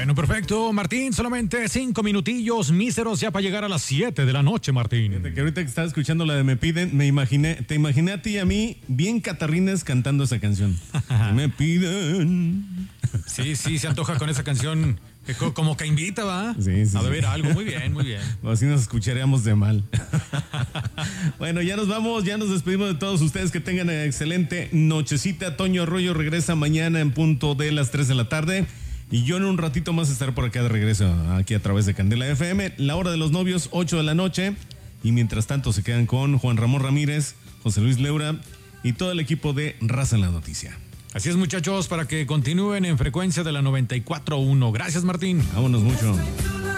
Bueno, perfecto, Martín, solamente 5 minutillos míseros ya para llegar a las 7 de la noche, Martín. Fíjate que ahorita que estaba escuchando la de Me Piden, te imaginé a ti y a mí bien catarrines cantando esa canción. Me piden. Sí, se antoja con esa canción, como que invita, ¿va? Sí, a beber algo, muy bien. Así nos escucharíamos de mal. Bueno, ya nos vamos, ya nos despedimos de todos ustedes, que tengan una excelente nochecita. Toño Arroyo regresa mañana en punto de las 3 de la tarde. Y yo en un ratito más estaré por acá de regreso, aquí a través de Candela FM. La hora de los novios, 8 de la noche. Y mientras tanto se quedan con Juan Ramón Ramírez, José Luis Leura y todo el equipo de Raza en la Noticia. Así es, muchachos, para que continúen en frecuencia de la 94.1. Gracias, Martín. Vámonos mucho.